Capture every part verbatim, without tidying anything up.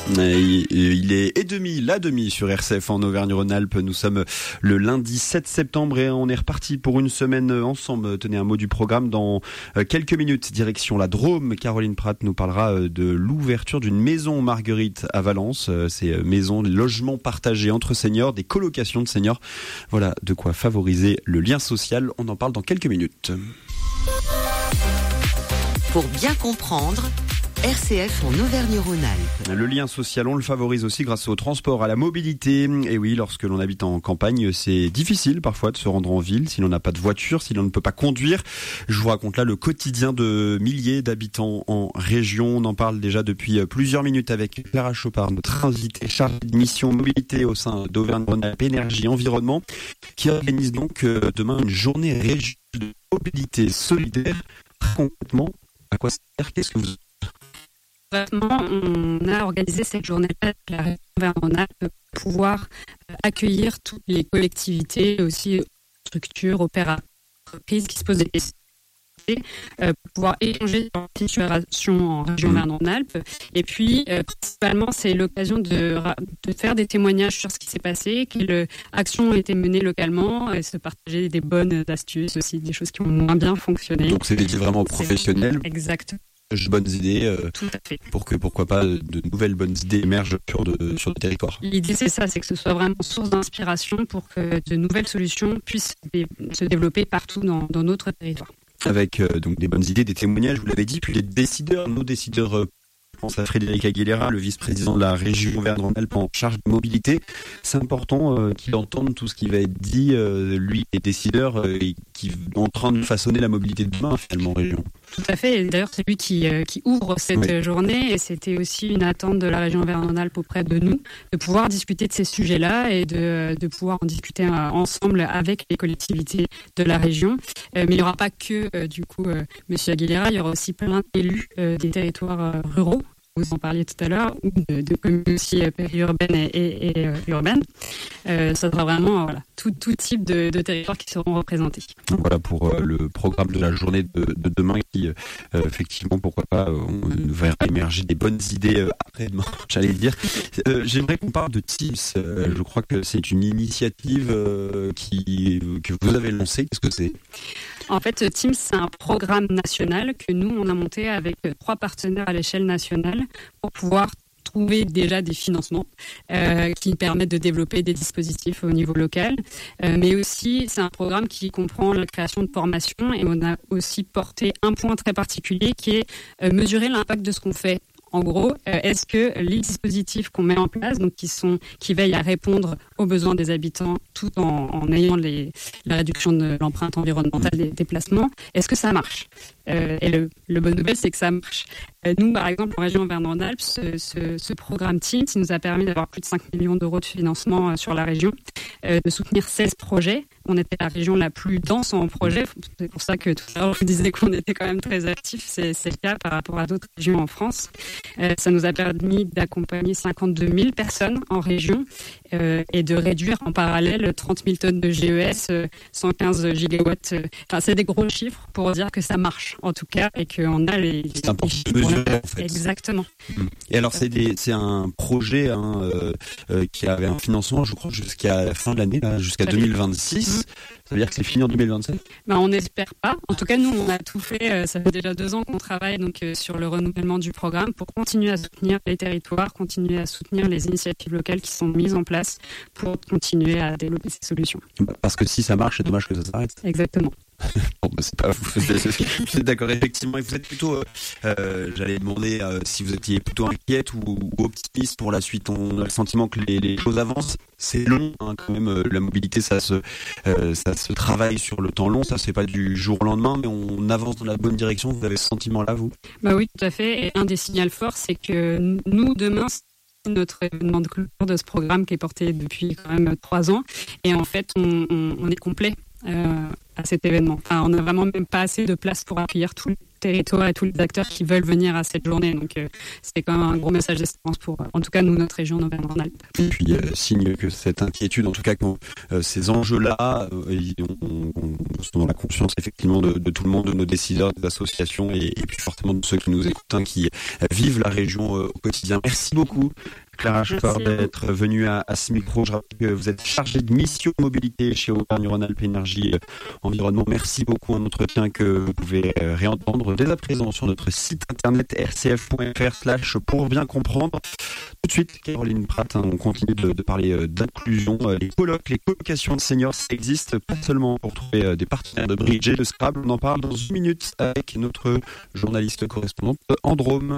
Et il est et demi, la demi sur R C F en Auvergne-Rhône-Alpes. Nous sommes le lundi sept septembre et on est reparti pour une semaine ensemble. Tenez un mot du programme dans quelques minutes. Direction la Drôme. Caroline Pratt nous parlera de l'ouverture d'une maison Marguerite à Valence. Ces maisons, logements partagés entre seniors, des colocations de seniors. Voilà de quoi favoriser le lien social. On en parle dans quelques minutes. Pour bien comprendre, R C F en Auvergne-Rhône-Alpes. Le lien social, on le favorise aussi grâce au transport, à la mobilité. Et oui, lorsque l'on habite en campagne, c'est difficile parfois de se rendre en ville si l'on n'a pas de voiture, si l'on ne peut pas conduire. Je vous raconte là le quotidien de milliers d'habitants en région. On en parle déjà depuis plusieurs minutes avec Clara Chopard, notre invitée chargée de mission mobilité au sein d'Auvergne-Rhône-Alpes Énergie Environnement, qui organise donc demain une journée régionale de mobilité solidaire. Concrètement, à quoi ça sert ? Qu'est-ce que vous On a organisé cette journée-là avec la région Auvergne-Rhône-Alpes pour pouvoir accueillir toutes les collectivités, aussi structures, opérateurs, entreprises qui se posent des questions, pour pouvoir échanger sur la situation en région Auvergne-Rhône-Alpes. Et puis, principalement, c'est l'occasion de, de faire des témoignages sur ce qui s'est passé, quelles actions ont été menées localement, et se partager des bonnes astuces aussi, des choses qui ont moins bien fonctionné. Donc, c'est dédié vraiment aux professionnels. Exactement. Bonnes idées euh, Tout à fait. Pour que pourquoi pas de nouvelles bonnes idées émergent sur de, sur le territoire. L'idée c'est ça, c'est que ce soit vraiment source d'inspiration pour que de nouvelles solutions puissent dé- se développer partout dans, dans notre territoire. Avec euh, donc des bonnes idées, des témoignages, vous l'avez dit, puis les décideurs, nos décideurs. Euh, Je pense à Frédéric Aguilera, le vice-président de la région Auvergne-Rhône-Alpes en charge de mobilité. C'est important euh, qu'il entende tout ce qui va être dit, euh, lui, les décideurs, euh, et qui sont en train de façonner la mobilité de demain, finalement, en région. Tout à fait. Et d'ailleurs, c'est lui qui, euh, qui ouvre cette oui. journée. Et c'était aussi une attente de la région Auvergne-Rhône-Alpes auprès de nous, de pouvoir discuter de ces sujets-là et de, de pouvoir en discuter euh, ensemble avec les collectivités de la région. Euh, mais il n'y aura pas que, euh, du coup, euh, Monsieur Aguilera, il y aura aussi plein d'élus euh, des territoires euh, ruraux. Vous en parliez tout à l'heure, ou de, de communes aussi périurbaines et, et, et euh, urbaines. Euh, ça sera vraiment voilà, tout, tout type de, de territoires qui seront représentés. Voilà pour euh, le programme de la journée de, de demain qui, euh, effectivement, pourquoi pas, euh, on verra émerger des bonnes idées euh, après-demain, j'allais dire. Euh, j'aimerais qu'on parle de Teams. Euh, je crois que c'est une initiative euh, qui, que vous avez lancée. Qu'est-ce que c'est ? En fait, Teams, c'est un programme national que nous, on a monté avec trois partenaires à l'échelle nationale pour pouvoir trouver déjà des financements euh, qui permettent de développer des dispositifs au niveau local. Euh, mais aussi, c'est un programme qui comprend la création de formations et on a aussi porté un point très particulier qui est euh, mesurer l'impact de ce qu'on fait. En gros, euh, est-ce que les dispositifs qu'on met en place, donc qui sont, qui veillent à répondre aux besoins des habitants, tout en, en ayant les, la réduction de l'empreinte environnementale des déplacements, est-ce que ça marche ? euh, Et le, le bonne nouvelle, c'est que ça marche. Euh, nous, par exemple, en région Auvergne-Rhône-Alpes, ce, ce, ce programme Teams nous a permis d'avoir plus de cinq millions d'euros de financement euh, sur la région, euh, de soutenir seize projets. On était la région la plus dense en projets. C'est pour ça que tout à l'heure, je vous disais qu'on était quand même très actifs. C'est, c'est le cas par rapport à d'autres régions en France. Euh, ça nous a permis d'accompagner cinquante-deux mille personnes en région euh, et de réduire en parallèle trente mille tonnes de G E S, euh, cent quinze gigawatts. Euh, enfin, c'est des gros chiffres pour dire que ça marche, en tout cas, et qu'on a les... C'est important de mesurer, en fait. Exactement. Et alors, c'est, des, c'est un projet hein, euh, euh, qui avait un financement, je crois, jusqu'à la fin de l'année, là, jusqu'à deux mille vingt-six. Mmh. Ça veut dire que c'est fini en deux mille vingt-sept ? Ben, on n'espère pas. En tout cas, nous, on a tout fait. Euh, ça fait déjà deux ans qu'on travaille donc, euh, sur le renouvellement du programme pour continuer à soutenir les territoires, continuer à soutenir les initiatives locales qui sont mises en place pour continuer à développer ces solutions. Parce que si ça marche, c'est dommage que ça s'arrête. Exactement. Bon, bah, c'est pas vous. Vous êtes d'accord, effectivement. Et vous êtes plutôt, euh, j'allais demander euh, si vous étiez plutôt inquiète ou, ou optimiste pour la suite. On a le sentiment que les, les choses avancent. C'est long, hein, quand même. Euh, la mobilité, ça se, euh, ça se travaille sur le temps long. Ça, c'est pas du jour au lendemain, mais on avance dans la bonne direction. Vous avez ce sentiment-là, vous ? Bah oui, tout à fait. Et un des signaux forts, c'est que nous, demain, notre événement de clôture de ce programme qui est porté depuis quand même trois ans. Et en fait, on, on, on est complet. Euh, à cet événement. Enfin, on n'a vraiment même pas assez de place pour accueillir tous les territoire et tous les acteurs qui veulent venir à cette journée. Donc euh, c'est quand même un gros message d'espérance pour, euh, en tout cas, nous, notre région Auvergne-Rhône-Alpes. Et puis, euh, signe que cette inquiétude, en tout cas, quand euh, ces enjeux-là, euh, on, on, on sont dans la conscience, effectivement, de, de tout le monde, de nos décideurs, des associations et, et puis fortement de ceux qui nous écoutent, hein, qui euh, vivent la région euh, au quotidien. Merci beaucoup, Clara Schaffer, d'être venue à, à ce micro. Je rappelle que vous êtes chargée de mission mobilité chez Auvergne-Rhône-Alpes Énergie euh, Environnement. Merci beaucoup. Un entretien que vous pouvez euh, réentendre dès à présent sur notre site internet r c f point f r slash pour bien comprendre. Tout de suite, Caroline Pratt, hein, on continue de, de parler euh, d'inclusion. Euh, les colloques, les colocations de seniors, ça existe pas seulement pour trouver euh, des partenaires de bridge et de Scrabble. On en parle dans une minute avec notre journaliste correspondante Androme.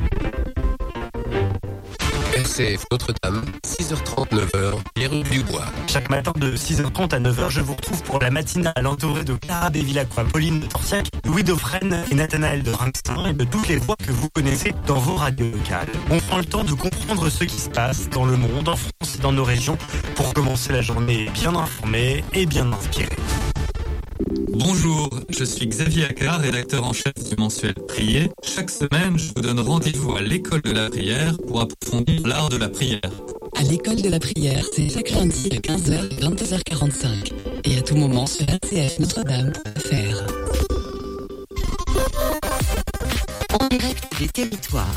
R C F Notre-Dame, six heures trente, neuf heures, les rues du Bois. Chaque matin de six heures trente à neuf heures, je vous retrouve pour la matinale entourée de Clara Bévilacqua, Pauline de Torsiac, Louis Dauphren et Nathanaël de Rinxin et de toutes les voix que vous connaissez dans vos radios locales. On prend le temps de comprendre ce qui se passe dans le monde, en France et dans nos régions pour commencer la journée bien informée et bien inspirée. Bonjour, je suis Xavier Accard, rédacteur en chef du mensuel Prier. Chaque semaine, je vous donne rendez-vous à l'école de la prière pour approfondir l'art de la prière. À l'école de la prière, c'est chaque lundi de quinze heures à vingt-deux heures quarante-cinq et à tout moment sur r c f notre dame point f r. En direct des territoires.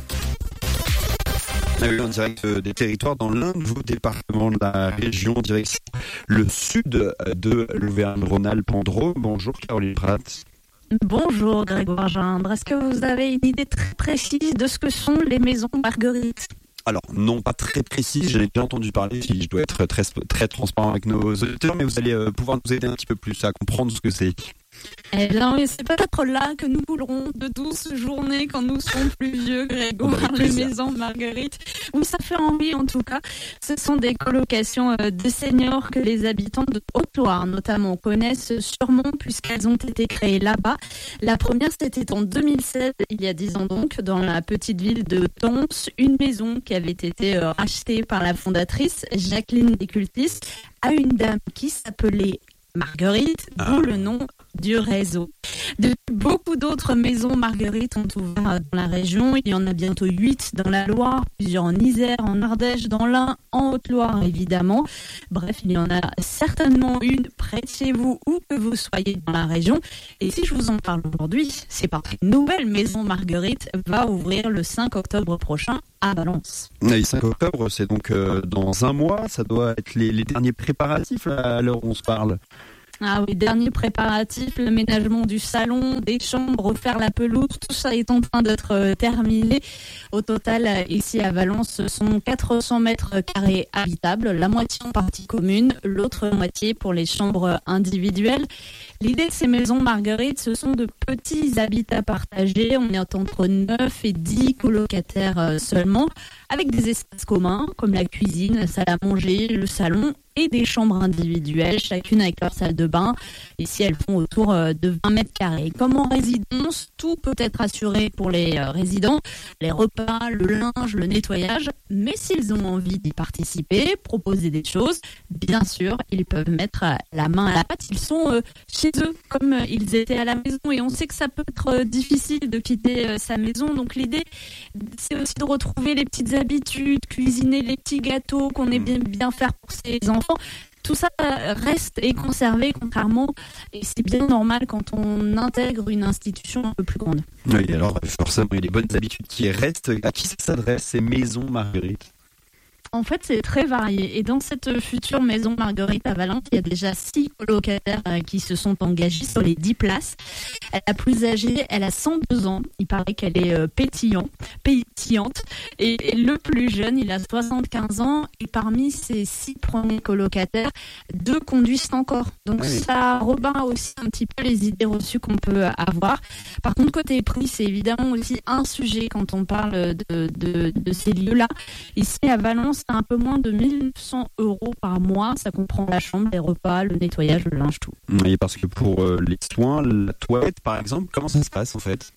En direct des territoires dans l'un de vos départements de la région, direction le sud de l'Auvergne-Rhône-Alpes en Drôme. Bonjour Caroline Pratt. Bonjour Grégoire Gindre. Est-ce que vous avez une idée très précise de ce que sont les maisons Marguerite ? Alors, non, pas très précise, j'en ai déjà entendu parler, si je dois être très, très transparent avec nos auditeurs, mais vous allez pouvoir nous aider un petit peu plus à comprendre ce que c'est. Eh bien, oui, c'est peut-être là que nous voulerons de douces journées quand nous serons plus vieux, Grégoire, les maisons Marguerite. Oui, ça fait envie en tout cas. Ce sont des colocations de seniors que les habitants de Haute-Loire, notamment, connaissent sûrement puisqu'elles ont été créées là-bas. La première, c'était en deux mille sept, il y a dix ans donc, dans la petite ville de Tons, une maison qui avait été rachetée par la fondatrice Jacqueline Descultis à une dame qui s'appelait Marguerite, ah. d'où le nom du réseau. De beaucoup d'autres maisons Marguerite ont ouvert dans la région. Il y en a bientôt huit dans la Loire, plusieurs en Isère, en Ardèche, dans l'Ain, en Haute-Loire évidemment. Bref, il y en a certainement une près de chez vous où que vous soyez dans la région. Et si je vous en parle aujourd'hui, c'est parce qu'une nouvelle maison Marguerite va ouvrir le cinq octobre prochain à Valence. Le cinq octobre, c'est donc euh, dans un mois. Ça doit être les, les derniers préparatifs là, à l'heure où on se parle. Ah oui, dernier préparatif, l'aménagement du salon, des chambres, refaire la pelouse, tout ça est en train d'être terminé. Au total, ici à Valence, ce sont quatre cents mètres carrés habitables, la moitié en partie commune, l'autre moitié pour les chambres individuelles. L'idée de ces maisons Marguerite, ce sont de petits habitats partagés. On est entre neuf et dix colocataires seulement, avec des espaces communs comme la cuisine, la salle à manger, le salon et des chambres individuelles, chacune avec leur salle de bain. Ici, elles font autour de vingt mètres carrés. Comme en résidence, tout peut être assuré pour les résidents, les repas, le linge, le nettoyage. Mais s'ils ont envie d'y participer, proposer des choses, bien sûr, ils peuvent mettre la main à la pâte. Ils sont chez eux comme ils étaient à la maison. Et on sait que ça peut être difficile de quitter sa maison. Donc l'idée, c'est aussi de retrouver les petites habitudes, cuisiner les petits gâteaux qu'on aime bien, bien faire pour ses enfants. Tout ça reste et conservé contrairement, et c'est bien normal quand on intègre une institution un peu plus grande. Oui, alors forcément, il y a des bonnes habitudes qui restent. À qui ça s'adresse ces maisons Marguerite ? En fait, c'est très varié. Et dans cette future maison Marguerite à Valence, il y a déjà six colocataires qui se sont engagés sur les dix places. La plus âgée, elle a cent deux ans. Il paraît qu'elle est pétillant, pétillante. Et le plus jeune, il a soixante-quinze ans. Et parmi ces six premiers colocataires, deux conduisent encore. Donc oui. Ça rebat aussi un petit peu les idées reçues qu'on peut avoir. Par contre, côté prix, c'est évidemment aussi un sujet quand on parle de, de, de ces lieux-là. Ici, à Valence, c'est un peu moins de mille neuf cents euros par mois. Ça comprend la chambre, les repas, le nettoyage, le linge, tout. Et parce que pour euh, les soins, la toilette par exemple, comment ça se passe en fait ?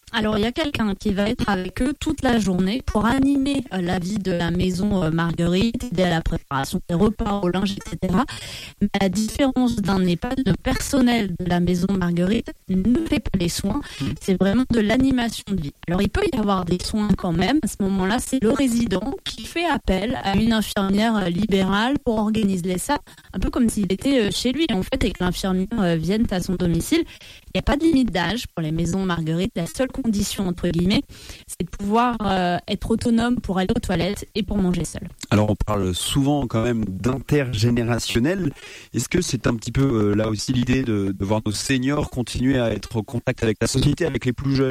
Alors, il y a quelqu'un qui va être avec eux toute la journée pour animer euh, la vie de la maison euh, Marguerite, aider à la préparation des repas, au linge, et cetera. Mais à la différence d'un EHPAD, le personnel de la maison Marguerite ne fait pas les soins. C'est vraiment de l'animation de vie. Alors, il peut y avoir des soins quand même. À ce moment-là, c'est le résident qui fait appel à une infirmière euh, libérale pour organiser ça, un peu comme s'il était euh, chez lui, en fait, et que l'infirmière euh, vienne à son domicile. Il n'y a pas de limite d'âge pour les maisons Marguerite. La seule condition, entre guillemets, c'est de pouvoir euh, être autonome pour aller aux toilettes et pour manger seul. Alors on parle souvent quand même d'intergénérationnel. Est-ce que c'est un petit peu euh, là aussi l'idée de, de voir nos seniors continuer à être en contact avec la société, avec les plus jeunes ?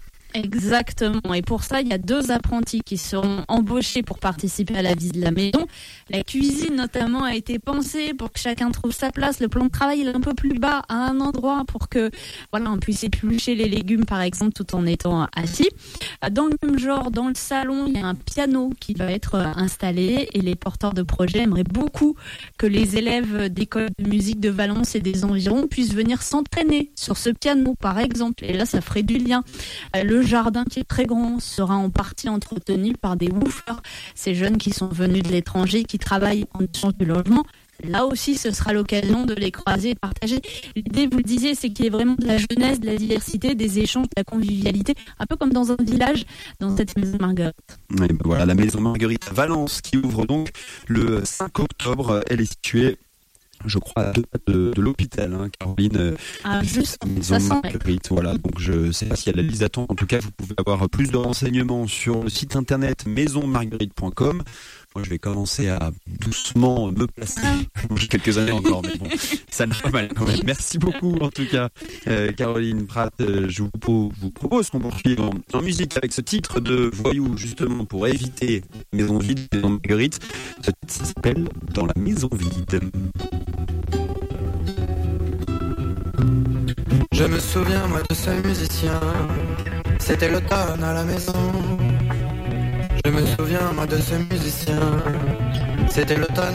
Exactement. Et pour ça, il y a deux apprentis qui seront embauchés pour participer à la vie de la maison. La cuisine, notamment, a été pensée pour que chacun trouve sa place. Le plan de travail il est un peu plus bas à un endroit pour que, voilà, on puisse éplucher les légumes, par exemple, tout en étant assis. Dans le même genre, dans le salon, il y a un piano qui va être installé et les porteurs de projet aimeraient beaucoup que les élèves d'école de musique de Valence et des environs puissent venir s'entraîner sur ce piano, par exemple. Et là, ça ferait du lien. Le jardin qui est très grand sera en partie entretenu par des woofers. Ces jeunes qui sont venus de l'étranger, qui travaillent en échange du logement. Là aussi, ce sera l'occasion de les croiser et de partager. L'idée, vous le disiez, c'est qu'il y ait vraiment de la jeunesse, de la diversité, des échanges, de la convivialité, un peu comme dans un village, dans cette maison Marguerite. Et ben voilà, la maison Marguerite à Valence qui ouvre donc le cinq octobre. Elle est située, je crois, à deux pas de, de l'hôpital, hein, Caroline. Ah, juste, maison ça Marguerite, voilà. Donc je sais pas s'il y a la liste d'attente. En tout cas, vous pouvez avoir plus de renseignements sur le site internet maison marguerite point com. Moi, je vais commencer à doucement me placer. J'ai quelques années encore, mais bon, ça n'a pas mal quand même. Merci beaucoup, en tout cas, euh, Caroline Pratt. Euh, je vous, pro- vous propose qu'on poursuive en, en musique avec ce titre de Voyou, justement, pour éviter Maison vide, Maison Marguerite. Ce titre s'appelle Dans la maison vide. Je me souviens, moi, de ce musicien. C'était l'automne à la maison. Je me souviens, moi, de ce musicien. C'était l'automne